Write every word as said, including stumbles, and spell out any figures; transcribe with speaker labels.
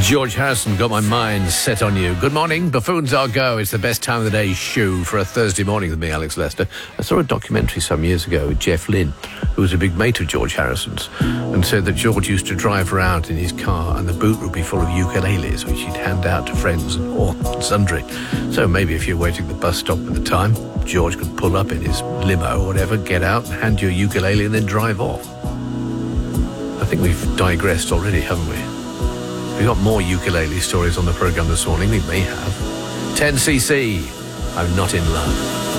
Speaker 1: George Harrison, Got My Mind Set on You. Good morning, buffoons are go. It's the best time of the day show for a Thursday morning with me, Alex Lester. I saw a documentary some years ago with Jeff Lynne, who was a big mate of George Harrison's, and said that George used to drive around in his car and the boot would be full of ukuleles, which he'd hand out to friends and all and sundry. So maybe if you're waiting at the bus stop at the time, George could pull up in his limo or whatever, get out and hand you a ukulele and then drive off. I think we've digressed already, haven't we? We've got more ukulele stories on the programme this morning. We may have. ten C C, I'm Not in Love.